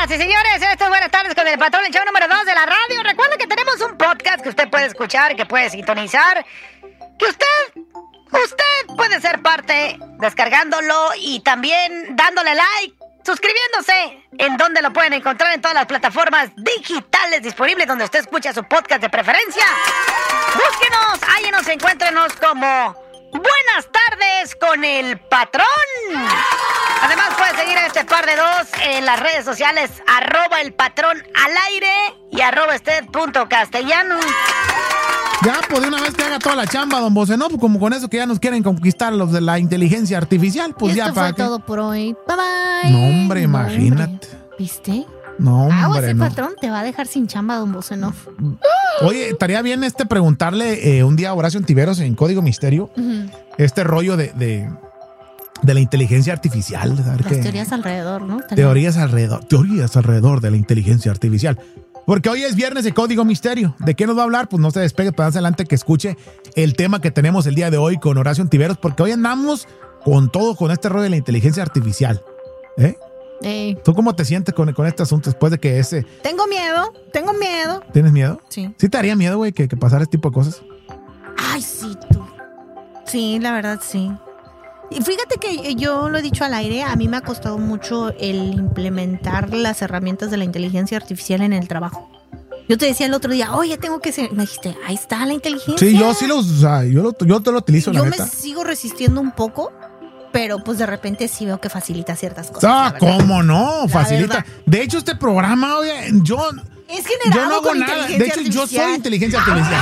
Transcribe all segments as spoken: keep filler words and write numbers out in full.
Señoras y señores, esto es Buenas Tardes con el Patrón, el show número dos de la radio. Recuerda que tenemos un podcast que usted puede escuchar, que puede sintonizar, que usted, usted puede ser parte descargándolo y también dándole like, suscribiéndose. ¿En dónde lo pueden encontrar? En todas las plataformas digitales disponibles donde usted escucha su podcast de preferencia. Búsquenos, háyenos, encuéntrenos como Buenas Tardes con el Patrón. Además puede seguir a este par de dos en las redes sociales, arroba el patrón al aire y arroba usted punto castellano. Ya, pues de una vez que haga toda la chamba, don Bose, ¿no? Como con eso que ya nos quieren conquistar los de la inteligencia artificial, pues y ya esto para fue qué. todo por hoy. Bye bye. No, hombre, imagínate. Hombre. ¿Viste? No, hombre, Agua, ese no. patrón te va a dejar sin chamba, don Bocenov. Oye, estaría bien este preguntarle eh, un día a Horacio Antiveros en Código Misterio, uh-huh. este rollo de, de, de la inteligencia artificial. Las que, teorías alrededor, ¿no? Teorías alrededor, teorías alrededor de la inteligencia artificial. Porque hoy es viernes de Código Misterio. ¿De qué nos va a hablar? Pues no se despegue, para más adelante que escuche el tema que tenemos el día de hoy con Horacio Antiveros, porque hoy andamos con todo, con este rollo de la inteligencia artificial. ¿Eh? Ey. ¿Tú cómo te sientes con, con este asunto después de que ese... Tengo miedo, tengo miedo. ¿Tienes miedo? Sí. ¿Sí te haría miedo, güey, que, que pasara este tipo de cosas? Ay, sí, tú. Sí, la verdad, sí. Y fíjate que yo lo he dicho al aire, a mí me ha costado mucho el implementar las herramientas de la inteligencia artificial en el trabajo. Yo te decía el otro día, oye, tengo que ser... Me dijiste, ahí está la inteligencia. Sí, yo sí lo... O sea, yo, lo, yo te lo utilizo, yo la neta. Yo me sigo resistiendo un poco, pero pues de repente sí veo que facilita ciertas cosas. Ah, ¿cómo no? La facilita. Verdad. De hecho, este programa, oye, yo... Es generado yo no hago con nada. De hecho, artificial. yo soy inteligencia artificial.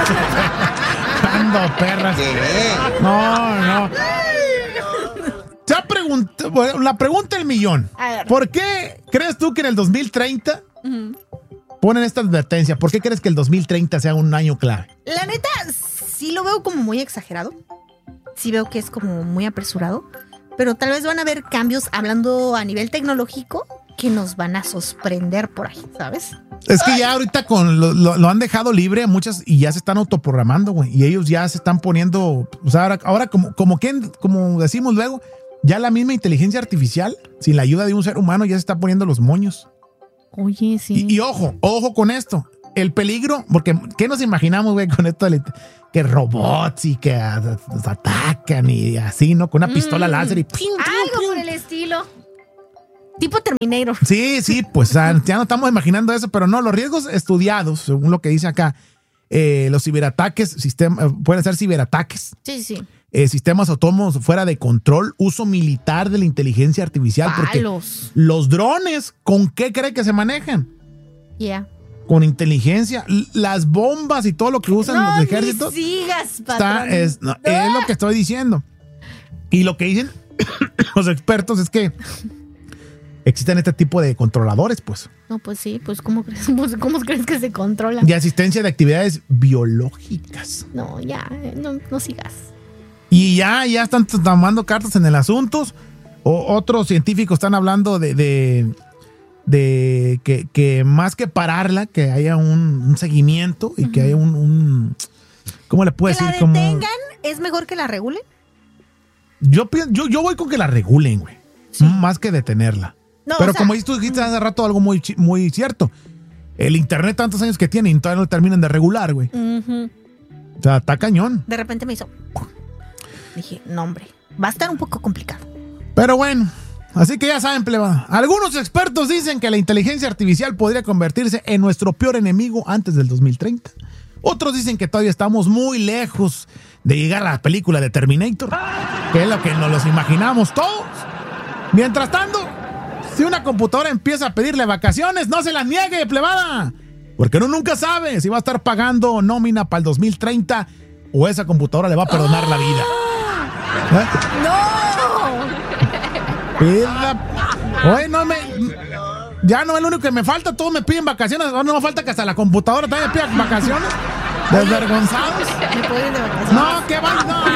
Ando, perras. No, no. Se ha preguntado, bueno, la pregunta del millón. ¿Por qué crees tú que en el dos mil treinta uh-huh. ponen esta advertencia? ¿Por qué crees que el dos mil treinta sea un año clave? La neta, sí lo veo como muy exagerado. Sí veo que es como muy apresurado. Pero tal vez van a haber cambios hablando a nivel tecnológico que nos van a sorprender por ahí, ¿sabes? Es que ya ahorita con lo, lo, lo han dejado libre a muchas y ya se están autoprogramando, güey. Y ellos ya se están poniendo, o sea, ahora, ahora como, como, que, como decimos luego, ya la misma inteligencia artificial, sin la ayuda de un ser humano, ya se está poniendo los moños. Oye, sí. Y, y ojo, ojo con esto. El peligro, porque ¿qué nos imaginamos, güey, con esto? Que robots y que nos atacan y así, ¿no? Con una pistola mm, láser y... ¡pium, algo pium, pium. Por el estilo. Tipo Terminator. Sí, sí, pues ya no estamos imaginando eso, pero no, los riesgos estudiados, según lo que dice acá, eh, los ciberataques, sistema, pueden ser ciberataques. Sí, sí. Eh, sistemas autónomos fuera de control, uso militar de la inteligencia artificial. Palos. Porque los drones, ¿con qué cree que se manejan? Ya. Yeah. Con inteligencia. Las bombas y todo lo que usan no, los ejércitos. Ni sigas, está, es, no, es lo que estoy diciendo. Y lo que dicen los expertos es que existen este tipo de controladores, pues. No, pues sí, pues ¿cómo crees, cómo crees que se controlan? De asistencia de actividades biológicas. No, ya, no, no sigas. Y ya, ya están tomando cartas en el asunto. O, otros científicos están hablando de, de, de que, que más que pararla, que haya un, un seguimiento y uh-huh. que haya un, un... ¿Cómo le puedo decir? ¿Que la detengan? Como, ¿es mejor que la regulen? Yo, yo, yo voy con que la regulen, güey. Sí. Más que detenerla. No, pero o sea, como tú dijiste hace rato algo muy, muy cierto. El internet tantos años que tiene y todavía no lo terminan de regular, güey. Uh-huh. O sea, está cañón. De repente me hizo... Dije, no, hombre, va a estar un poco complicado. Pero bueno, así que ya saben, pleba. Algunos expertos dicen que la inteligencia artificial podría convertirse en nuestro peor enemigo antes del dos mil treinta. Otros dicen que todavía estamos muy lejos de llegar a la película de Terminator, que es lo que nos los imaginamos todos. Mientras tanto, si una computadora empieza a pedirle vacaciones, no se las niegue, plebada. Porque uno nunca sabe si va a estar pagando nómina para el dos mil treinta o esa computadora le va a perdonar ¡oh! La vida. ¿Eh? ¡No! Pida. Oye, no me. Ya no es lo único que me falta. Todos me piden vacaciones. Ahora no me falta que hasta la computadora también me pida vacaciones. Desvergonzados. ¿Me pueden de vacaciones? No, qué va. No.